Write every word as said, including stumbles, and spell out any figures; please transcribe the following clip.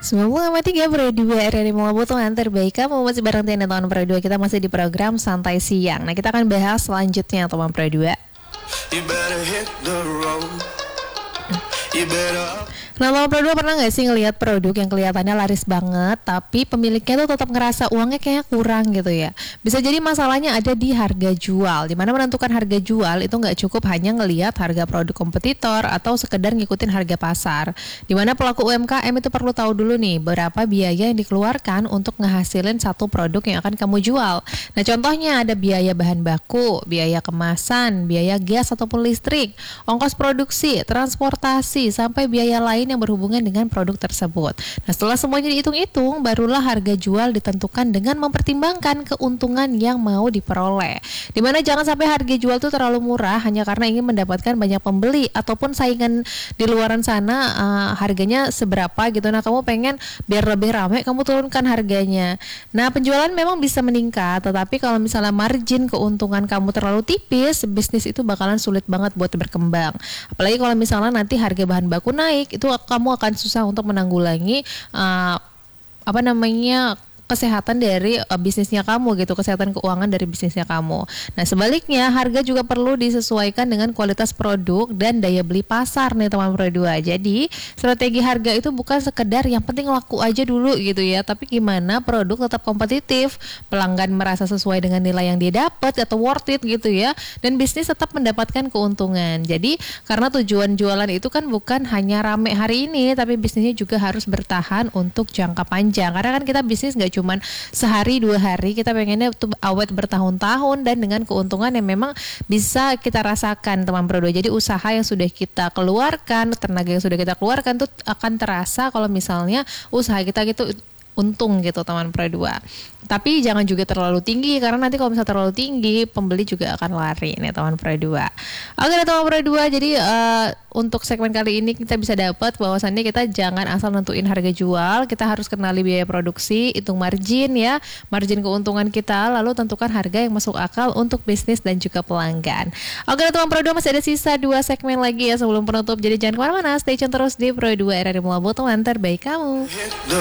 sembilan puluh koma tiga Pro dua R R I Melabutuhan terbaik. Kamu masih bareng Tina tahun Pro dua. Kita masih di program Santai Siang. Nah, kita akan bahas selanjutnya teman Pro dua. You better hit the road. You better... Nah, teman Pro dua pernah gak sih ngelihat produk yang kelihatannya laris banget, tapi pemiliknya tuh tetap ngerasa uangnya kayaknya kurang gitu ya? Bisa jadi masalahnya ada di harga jual, dimana menentukan harga jual itu gak cukup hanya ngelihat harga produk kompetitor atau sekedar ngikutin harga pasar. Dimana pelaku U M K M itu perlu tahu dulu nih, berapa biaya yang dikeluarkan untuk ngehasilin satu produk yang akan kamu jual. Nah, contohnya ada biaya bahan baku, biaya kemasan, biaya gas ataupun listrik, ongkos produksi, transportasi, sampai biaya lain yang berhubungan dengan produk tersebut. Nah, setelah semuanya dihitung-hitung, barulah harga jual ditentukan dengan mempertimbangkan keuntungan yang mau diperoleh. Dimana jangan sampai harga jual itu terlalu murah hanya karena ingin mendapatkan banyak pembeli ataupun saingan di luaran sana uh, harganya seberapa gitu. Nah, kamu pengen biar lebih ramai, kamu turunkan harganya. Nah, penjualan memang bisa meningkat, tetapi kalau misalnya margin keuntungan kamu terlalu tipis, bisnis itu bakalan sulit banget buat berkembang. Apalagi kalau misalnya nanti harga bahan baku naik, itu kamu akan susah untuk menanggulangi uh, apa namanya kesehatan dari uh, bisnisnya kamu gitu, kesehatan keuangan dari bisnisnya kamu. Nah, sebaliknya harga juga perlu disesuaikan dengan kualitas produk dan daya beli pasar nih teman Pro dua. Jadi, strategi harga itu bukan sekedar yang penting laku aja dulu gitu ya, tapi gimana produk tetap kompetitif, pelanggan merasa sesuai dengan nilai yang dia dapat atau worth it gitu ya, dan bisnis tetap mendapatkan keuntungan. Jadi, karena tujuan jualan itu kan bukan hanya rame hari ini, tapi bisnisnya juga harus bertahan untuk jangka panjang. Karena kan kita bisnis nggak cuman sehari dua hari, kita pengennya tuh awet bertahun-tahun dan dengan keuntungan yang memang bisa kita rasakan teman Pro dua. Jadi usaha yang sudah kita keluarkan, tenaga yang sudah kita keluarkan tuh akan terasa kalau misalnya usaha kita gitu untung gitu teman Pro dua. Tapi jangan juga terlalu tinggi, karena nanti kalau misalnya terlalu tinggi pembeli juga akan lari nih teman Pro dua. Oke teman Pro dua, jadi uh, untuk segmen kali ini kita bisa dapat bahwasannya kita jangan asal nentuin harga jual, kita harus kenali biaya produksi, hitung margin ya, margin keuntungan kita, lalu tentukan harga yang masuk akal untuk bisnis dan juga pelanggan. Oke teman Pro dua, masih ada sisa dua segmen lagi ya sebelum penutup, jadi jangan kemana-mana, stay tune terus di Pro dua R R I Melabutuhan terbaik kamu.